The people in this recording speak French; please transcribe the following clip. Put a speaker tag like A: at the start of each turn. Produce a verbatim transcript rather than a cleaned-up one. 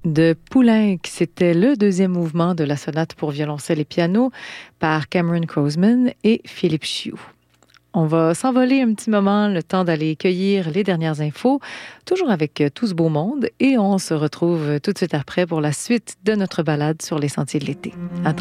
A: de Poulenc. C'était le deuxième mouvement de la sonate pour violoncelle et piano par Cameron Croasman et Philippe Chiou. On va s'envoler un petit moment, le temps d'aller cueillir les dernières infos, toujours avec tout ce beau monde, et on se retrouve tout de suite après pour la suite de notre balade sur les sentiers de l'été. À